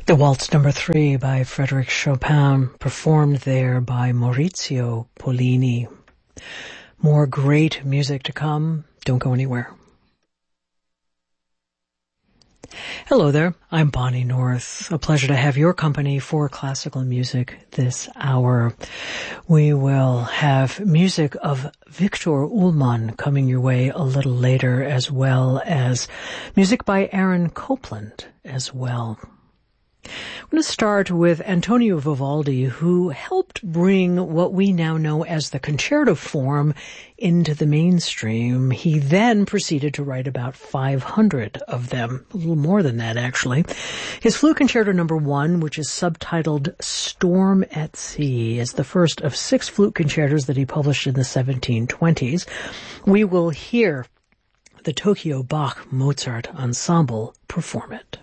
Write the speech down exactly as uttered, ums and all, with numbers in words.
The Waltz Number Three by Frédéric Chopin, performed there by Maurizio Pollini. More great music to come. Don't go anywhere. Hello there, I'm Bonnie North. A pleasure to have your company for classical music this hour. We will have music of Victor Ullmann coming your way a little later, as well as music by Aaron Copland as well. I'm going to start with Antonio Vivaldi, who helped bring what we now know as the concerto form into the mainstream. He then proceeded to write about five hundred of them, a little more than that actually. His Flute Concerto Number One, which is subtitled Storm at Sea, is the first of six flute concertos that he published in the seventeen twenties. We will hear the Tokyo Bach Mozart Ensemble perform it.